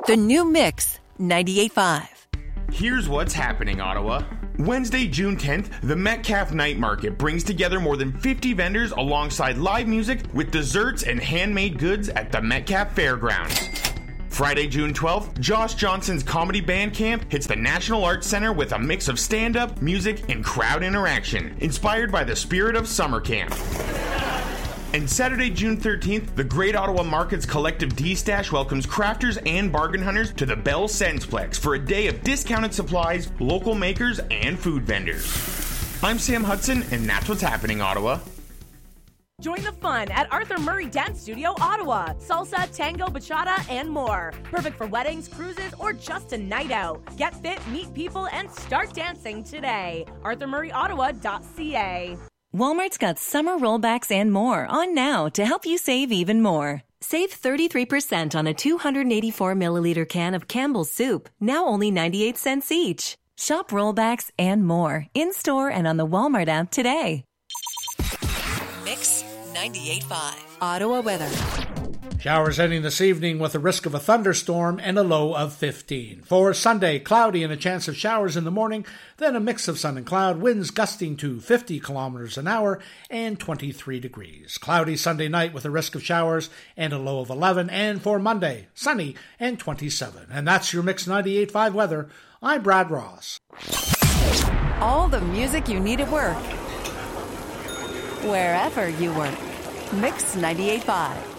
The new Mix 98.5. Here's what's happening, Ottawa. Wednesday, June 10th, the Metcalfe Night Market brings together more than 50 vendors alongside live music with desserts and handmade goods at the Metcalfe Fairgrounds. Friday, June 12th, Josh Johnson's Comedy Band Camp hits the National Arts Centre with a mix of stand-up, music, and crowd interaction, inspired by the spirit of summer camp. And Saturday, June 13th, the Great Ottawa Markets Collective D-Stash welcomes crafters and bargain hunters to the Bell Sensplex for a day of discounted supplies, local makers, and food vendors. I'm Sam Hudson, and that's what's happening, Ottawa. Join the fun at Arthur Murray Dance Studio, Ottawa. Salsa, tango, bachata, and more. Perfect for weddings, cruises, or just a night out. Get fit, meet people, and start dancing today. ArthurMurrayOttawa.ca. Walmart's got summer rollbacks and more on now to help you save even more. Save 33% on a 284 milliliter can of Campbell's soup, now only 98 cents each. Shop rollbacks and more in-store and on the Walmart app today. Mix 98.5. Ottawa weather. Showers ending this evening with a risk of a thunderstorm and a low of 15. For Sunday, cloudy and a chance of showers in the morning, then a mix of sun and cloud, winds gusting to 50 kilometers an hour and 23 degrees. Cloudy Sunday night with a risk of showers and a low of 11. And for Monday, sunny and 27. And that's your Mix 98.5 weather. I'm Brad Ross. All the music you need at work. Wherever you work. Mix 98.5.